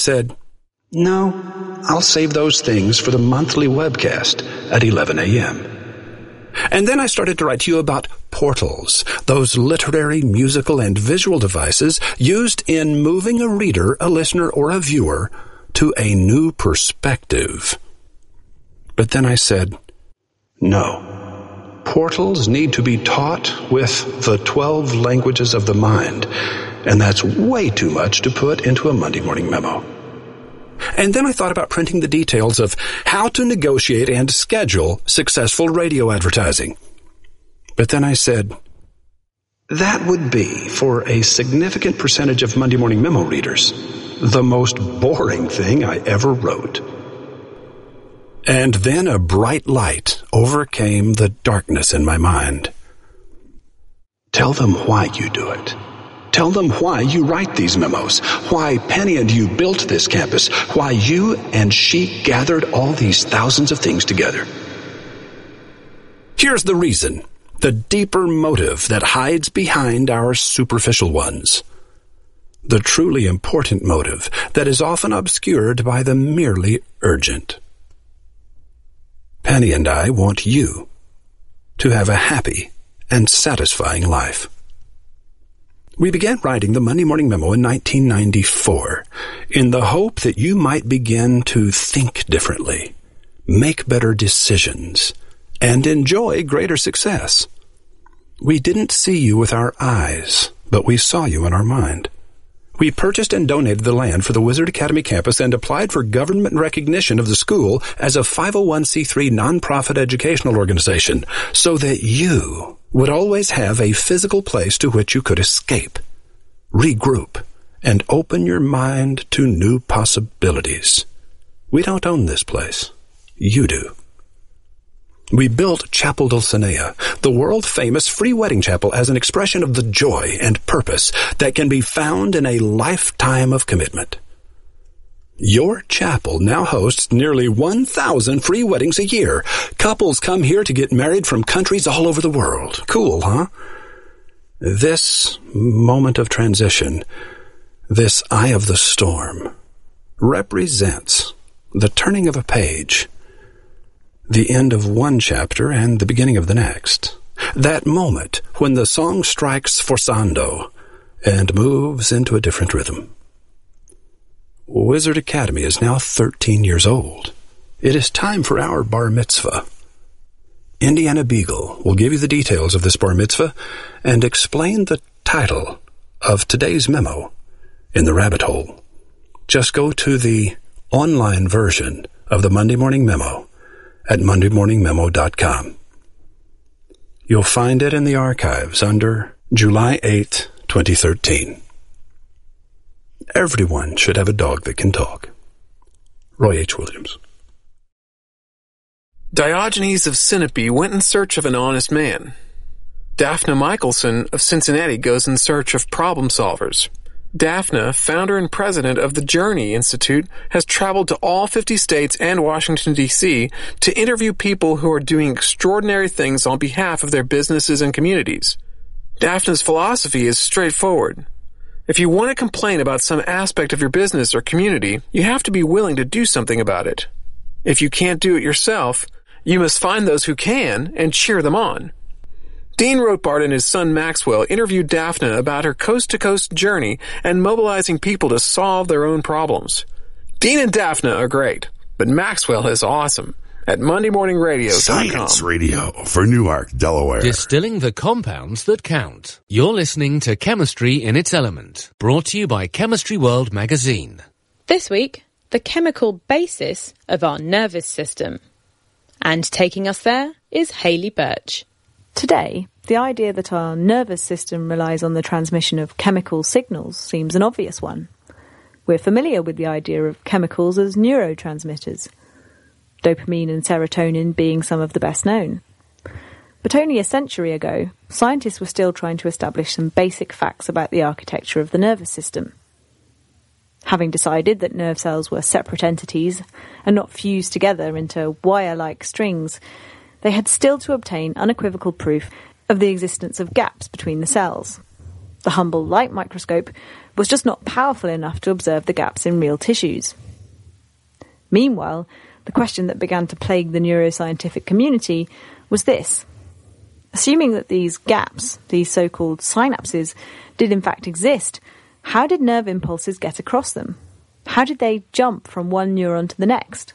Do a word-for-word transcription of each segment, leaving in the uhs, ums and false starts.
said, "No, I'll save those things for the monthly webcast at eleven a.m. And then I started to write to you about portals, those literary, musical, and visual devices used in moving a reader, a listener, or a viewer to a new perspective. But then I said, no. Portals need to be taught with the twelve languages of the mind, and that's way too much to put into a Monday morning memo. And then I thought about printing the details of how to negotiate and schedule successful radio advertising. But then I said, that would be, for a significant percentage of Monday Morning Memo readers, the most boring thing I ever wrote. And then a bright light overcame the darkness in my mind. Tell them why you do it. Tell them why you write these memos, why Penny and you built this campus, why you and she gathered all these thousands of things together. Here's the reason, the deeper motive that hides behind our superficial ones. The truly important motive that is often obscured by the merely urgent. Penny and I want you to have a happy and satisfying life. We began writing the Monday Morning Memo in nineteen ninety-four in the hope that you might begin to think differently, make better decisions, and enjoy greater success. We didn't see you with our eyes, but we saw you in our mind. We purchased and donated the land for the Wizard Academy campus and applied for government recognition of the school as a five oh one c three nonprofit educational organization so that you would always have a physical place to which you could escape, regroup, and open your mind to new possibilities. We don't own this place. You do. We built Chapel Dulcinea, the world-famous free wedding chapel, as an expression of the joy and purpose that can be found in a lifetime of commitment. Your chapel now hosts nearly one thousand free weddings a year. Couples come here to get married from countries all over the world. Cool, huh? This moment of transition, this eye of the storm, represents the turning of a page, the end of one chapter and the beginning of the next. That moment when the song strikes forzando and moves into a different rhythm. Wizard Academy is now thirteen years old. It is time for our bar mitzvah. Indiana Beagle will give you the details of this bar mitzvah and explain the title of today's memo in the rabbit hole. Just go to the online version of the Monday Morning Memo at monday morning memo dot com. You'll find it in the archives under July eighth, twenty thirteen. Everyone should have a dog that can talk. Roy H. Williams. Diogenes of Sinope went in search of an honest man. Daphne Michelson of Cincinnati goes in search of problem solvers. Daphne, founder and president of the Journey Institute, has traveled to all fifty states and Washington, D C to interview people who are doing extraordinary things on behalf of their businesses and communities. Daphne's philosophy is straightforward. If you want to complain about some aspect of your business or community, you have to be willing to do something about it. If you can't do it yourself, you must find those who can and cheer them on. Dean Rothbard and his son Maxwell interviewed Daphne about her coast-to-coast journey and mobilizing people to solve their own problems. Dean and Daphne are great, but Maxwell is awesome. At monday morning radio dot com. Science Radio for Newark, Delaware. Distilling the compounds that count. You're listening to Chemistry in its Element, brought to you by Chemistry World magazine. This week, the chemical basis of our nervous system. And taking us there is Hayley Birch. Today, the idea that our nervous system relies on the transmission of chemical signals seems an obvious one. We're familiar with the idea of chemicals as neurotransmitters, dopamine and serotonin being some of the best known. But only a century ago, scientists were still trying to establish some basic facts about the architecture of the nervous system. Having decided that nerve cells were separate entities and not fused together into wire-like strings, they had still to obtain unequivocal proof of the existence of gaps between the cells. The humble light microscope was just not powerful enough to observe the gaps in real tissues. Meanwhile, the question that began to plague the neuroscientific community was this. Assuming that these gaps, these so-called synapses, did in fact exist, how did nerve impulses get across them? How did they jump from one neuron to the next?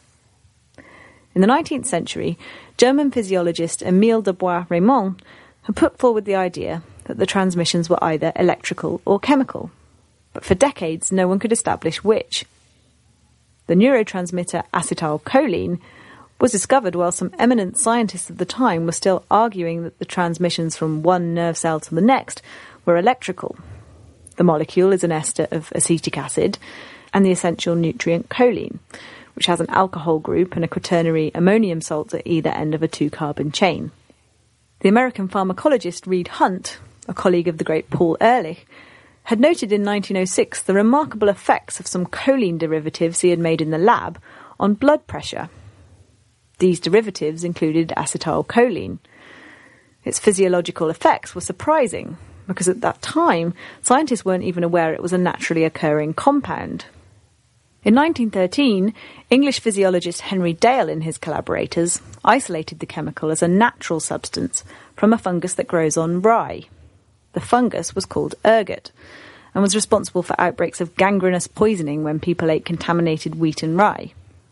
In the nineteenth century, German physiologist Émile de Bois-Reymond had put forward the idea that the transmissions were either electrical or chemical. But for decades, no one could establish which. The neurotransmitter acetylcholine was discovered while some eminent scientists of the time were still arguing that the transmissions from one nerve cell to the next were electrical. The molecule is an ester of acetic acid and the essential nutrient choline, which has an alcohol group and a quaternary ammonium salt at either end of a two-carbon chain. The American pharmacologist Reed Hunt, a colleague of the great Paul Ehrlich, had noted in nineteen oh six the remarkable effects of some choline derivatives he had made in the lab on blood pressure. These derivatives included acetylcholine. Its physiological effects were surprising, because at that time, scientists weren't even aware it was a naturally occurring compound. In nineteen thirteen, English physiologist Henry Dale and his collaborators isolated the chemical as a natural substance from a fungus that grows on rye. The fungus was called ergot and was responsible for outbreaks of gangrenous poisoning when people ate contaminated wheat and rye.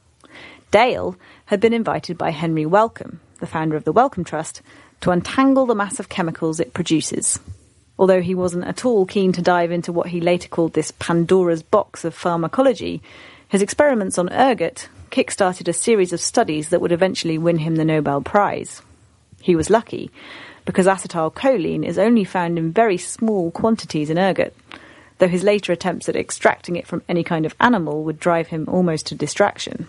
Dale had been invited by Henry Wellcome, the founder of the Wellcome Trust, to untangle the mass of chemicals it produces. Although he wasn't at all keen to dive into what he later called this Pandora's box of pharmacology, his experiments on ergot kick-started a series of studies that would eventually win him the Nobel Prize. He was lucky, because acetylcholine is only found in very small quantities in ergot, though his later attempts at extracting it from any kind of animal would drive him almost to distraction.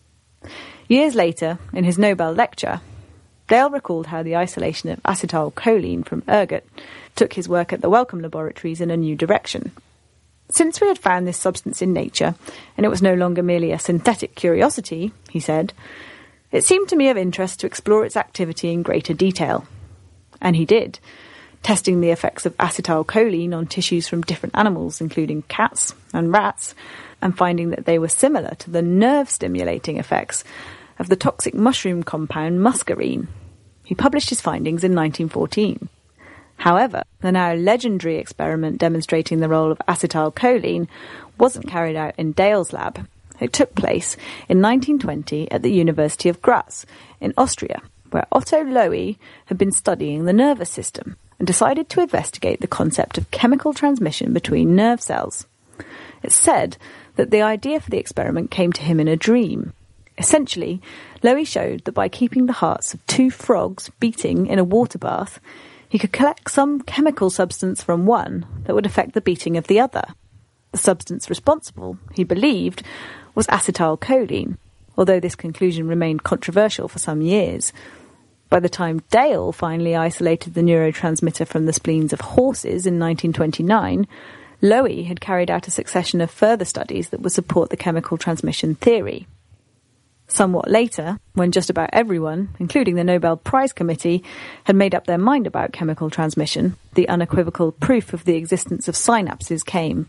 Years later, in his Nobel lecture, Dale recalled how the isolation of acetylcholine from ergot took his work at the Wellcome laboratories in a new direction. Since we had found this substance in nature, and it was no longer merely a synthetic curiosity, he said, it seemed to me of interest to explore its activity in greater detail. And he did, testing the effects of acetylcholine on tissues from different animals, including cats and rats, and finding that they were similar to the nerve-stimulating effects of the toxic mushroom compound muscarine. He published his findings in nineteen fourteen. However, the now legendary experiment demonstrating the role of acetylcholine wasn't carried out in Dale's lab. It took place in nineteen twenty at the University of Graz in Austria, where Otto Loewy had been studying the nervous system and decided to investigate the concept of chemical transmission between nerve cells. It's said that the idea for the experiment came to him in a dream. Essentially, Loewy showed that by keeping the hearts of two frogs beating in a water bath, he could collect some chemical substance from one that would affect the beating of the other. The substance responsible, he believed, was acetylcholine, although this conclusion remained controversial for some years. By the time Dale finally isolated the neurotransmitter from the spleens of horses in nineteen twenty-nine, Loewy had carried out a succession of further studies that would support the chemical transmission theory. Somewhat later, when just about everyone, including the Nobel Prize Committee, had made up their mind about chemical transmission, the unequivocal proof of the existence of synapses came.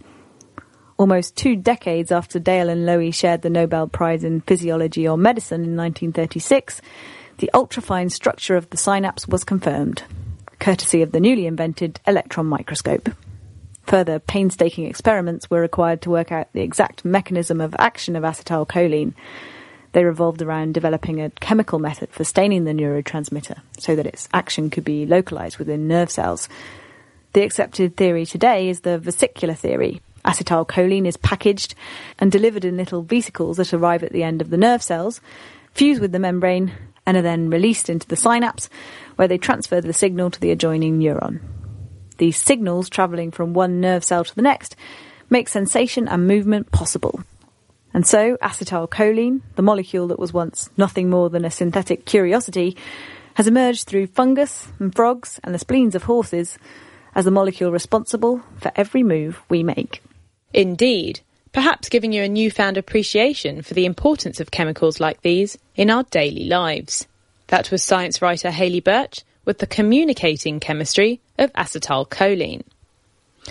Almost two decades after Dale and Loewy shared the Nobel Prize in Physiology or Medicine in nineteen thirty-six, the ultrafine structure of the synapse was confirmed, courtesy of the newly invented electron microscope. Further painstaking experiments were required to work out the exact mechanism of action of acetylcholine. They revolved around developing a chemical method for staining the neurotransmitter so that its action could be localized within nerve cells. The accepted theory today is the vesicular theory. Acetylcholine is packaged and delivered in little vesicles that arrive at the end of the nerve cells, fuse with the membrane, and are then released into the synapse, where they transfer the signal to the adjoining neuron. These signals, travelling from one nerve cell to the next, make sensation and movement possible. And so, acetylcholine, the molecule that was once nothing more than a synthetic curiosity, has emerged through fungus and frogs and the spleens of horses as the molecule responsible for every move we make. Indeed, perhaps giving you a newfound appreciation for the importance of chemicals like these in our daily lives. That was science writer Hayley Birch with the communicating chemistry of acetylcholine.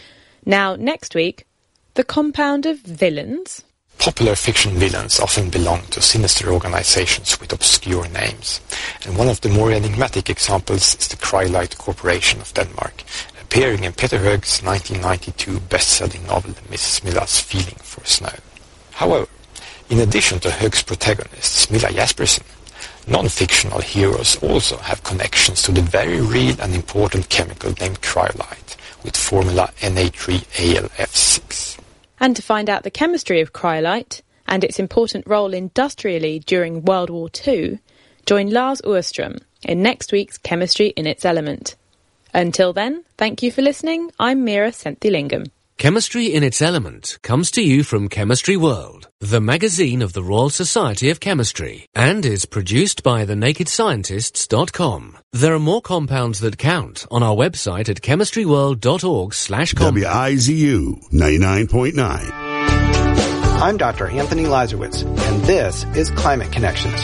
Now, next week, the compound of villains. Popular fiction villains often belong to sinister organizations with obscure names, and one of the more enigmatic examples is the Krylite Corporation of Denmark, appearing in Peter Hoeg's nineteen ninety-two best-selling novel Missus Milla's Feeling for Snow. However, in addition to Hoeg's protagonists, Milla Jespersen, non-fictional heroes also have connections to the very real and important chemical named Krylite, with formula N A three A L F six. And to find out the chemistry of Krylite and its important role industrially during World War Two, join Lars Åström in next week's Chemistry in its Element. Until then, thank you for listening. I'm Mira Senthilingam. Chemistry in its Element comes to you from Chemistry World, the magazine of the Royal Society of Chemistry, and is produced by the naked scientists dot com. There are more compounds that count on our website at chemistry world dot org slash W I Z U ninety-nine point nine. I'm Doctor Anthony Lazarowitz, and this is Climate Connections.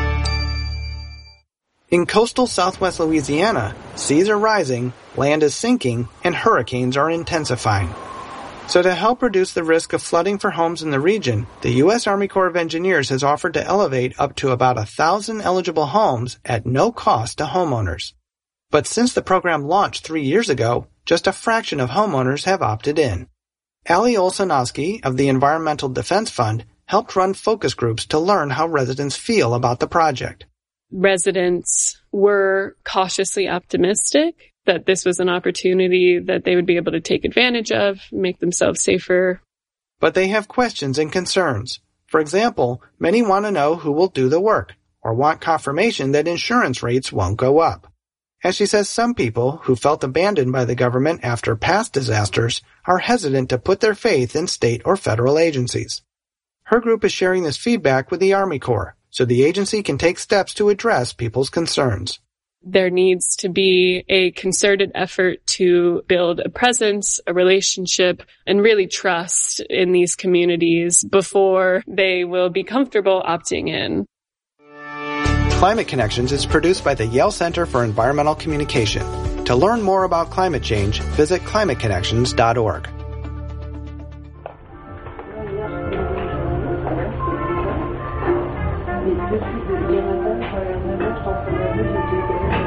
In coastal southwest Louisiana, seas are rising, land is sinking, and hurricanes are intensifying. So to help reduce the risk of flooding for homes in the region, the U S Army Corps of Engineers has offered to elevate up to about a thousand eligible homes at no cost to homeowners. But since the program launched three years ago, just a fraction of homeowners have opted in. Ali Olsonowski of the Environmental Defense Fund helped run focus groups to learn how residents feel about the project. Residents were cautiously optimistic that this was an opportunity that they would be able to take advantage of, make themselves safer. But they have questions and concerns. For example, many want to know who will do the work, or want confirmation that insurance rates won't go up. And she says some people who felt abandoned by the government after past disasters are hesitant to put their faith in state or federal agencies. Her group is sharing this feedback with the Army Corps, so the agency can take steps to address people's concerns. There needs to be a concerted effort to build a presence, a relationship, and really trust in these communities before they will be comfortable opting in. Climate Connections is produced by the Yale Center for Environmental Communication. To learn more about climate change, visit climate connections dot org.